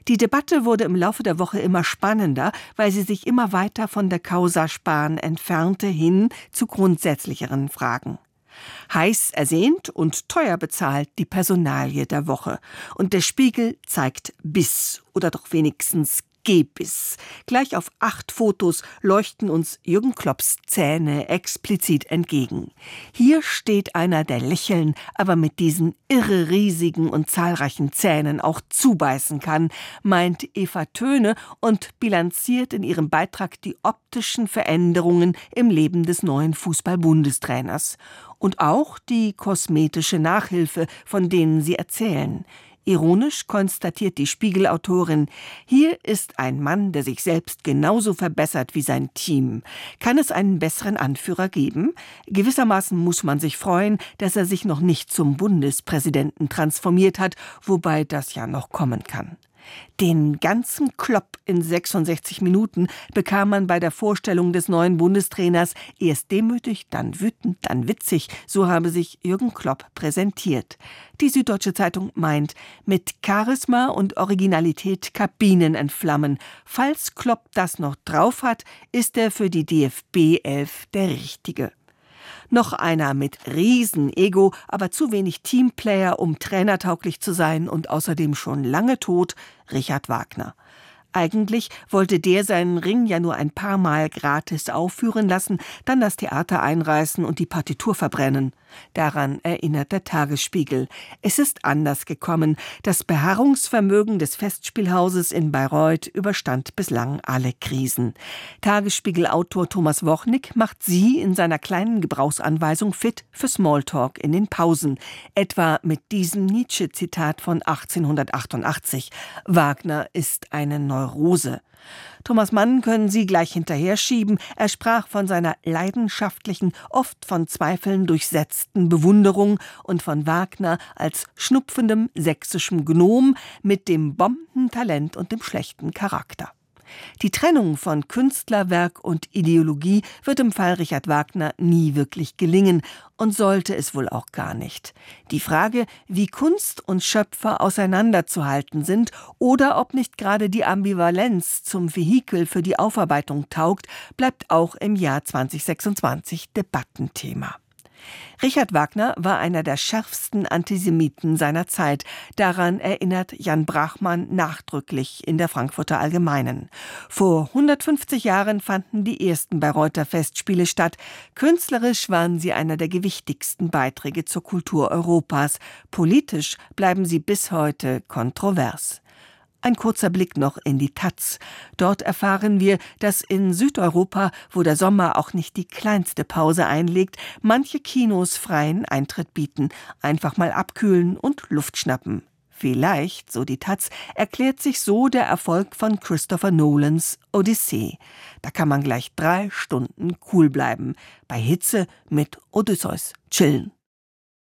Die Debatte wurde im Laufe der Woche immer spannender, weil sie sich immer weiter von der Causa Spahn entfernte hin zu grundsätzlicheren Fragen. Heiß ersehnt und teuer bezahlt die Personalie der Woche. Und der Spiegel zeigt Biss oder doch wenigstens Gebiss. Gleich auf 8 Fotos leuchten uns Jürgen Klopps Zähne explizit entgegen. Hier steht einer, der lächeln, aber mit diesen irre riesigen und zahlreichen Zähnen auch zubeißen kann, meint Eva Töne und bilanziert in ihrem Beitrag die optischen Veränderungen im Leben des neuen Fußball-Bundestrainers. Und auch die kosmetische Nachhilfe, von denen sie erzählen. Ironisch konstatiert die Spiegelautorin, hier ist ein Mann, der sich selbst genauso verbessert wie sein Team. Kann es einen besseren Anführer geben? Gewissermaßen muss man sich freuen, dass er sich noch nicht zum Bundespräsidenten transformiert hat, wobei das ja noch kommen kann. Den ganzen Klopp in 66 Minuten bekam man bei der Vorstellung des neuen Bundestrainers erst demütig, dann wütend, dann witzig, so habe sich Jürgen Klopp präsentiert. Die Süddeutsche Zeitung meint, mit Charisma und Originalität Kabinen entflammen. Falls Klopp das noch drauf hat, ist er für die DFB 11 der Richtige. Noch einer mit Riesen-Ego, aber zu wenig Teamplayer, um trainertauglich zu sein und außerdem schon lange tot, Richard Wagner. Eigentlich wollte der seinen Ring ja nur ein paar Mal gratis aufführen lassen, dann das Theater einreißen und die Partitur verbrennen. Daran erinnert der Tagesspiegel. Es ist anders gekommen. Das Beharrungsvermögen des Festspielhauses in Bayreuth überstand bislang alle Krisen. Tagesspiegel-Autor Thomas Wochnick macht sie in seiner kleinen Gebrauchsanweisung fit für Smalltalk in den Pausen. Etwa mit diesem Nietzsche-Zitat von 1888. Wagner ist eine Neurose. Thomas Mann können Sie gleich hinterher schieben. Er sprach von seiner leidenschaftlichen, oft von Zweifeln durchsetzten Bewunderung und von Wagner als schnupfendem sächsischem Gnom mit dem Bombentalent und dem schlechten Charakter. Die Trennung von Künstlerwerk und Ideologie wird im Fall Richard Wagner nie wirklich gelingen und sollte es wohl auch gar nicht. Die Frage, wie Kunst und Schöpfer auseinanderzuhalten sind oder ob nicht gerade die Ambivalenz zum Vehikel für die Aufarbeitung taugt, bleibt auch im Jahr 2026 Debattenthema. Richard Wagner war einer der schärfsten Antisemiten seiner Zeit. Daran erinnert Jan Brachmann nachdrücklich in der Frankfurter Allgemeinen. Vor 150 Jahren fanden die ersten Bayreuther Festspiele statt. Künstlerisch waren sie einer der gewichtigsten Beiträge zur Kultur Europas. Politisch bleiben sie bis heute kontrovers. Ein kurzer Blick noch in die Taz. Dort erfahren wir, dass in Südeuropa, wo der Sommer auch nicht die kleinste Pause einlegt, manche Kinos freien Eintritt bieten. Einfach mal abkühlen und Luft schnappen. Vielleicht, so die Taz, erklärt sich so der Erfolg von Christopher Nolans Odyssee. Da kann man gleich 3 Stunden cool bleiben. Bei Hitze mit Odysseus chillen.